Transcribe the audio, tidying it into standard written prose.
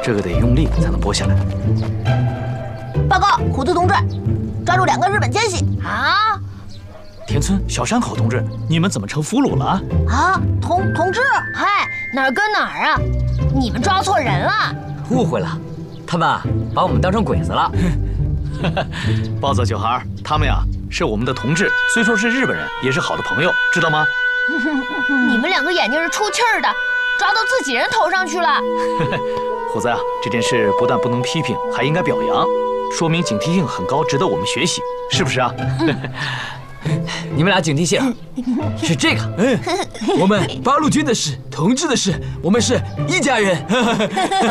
这个得用力才能剥下来。 报告，虎子同志，抓住2个日本奸细啊！ 田村、小山口同志，你们怎么成俘虏了？ 啊，同志， 嗨，哪儿跟哪儿啊？你们抓错人了。 误会了，他们啊把我们当成鬼子了。 暴躁小孩，他们呀是我们的同志，虽说是日本人，也是好的朋友，知道吗？ 你们2个眼睛是出气儿的，抓到自己人头上去了。 虎子啊，这件事不但不能批评，还应该表扬，说明警惕性很高，值得我们学习，是不是啊？ 你们俩警惕性是这个。 我们八路军的事，同志的事，我们是一家人。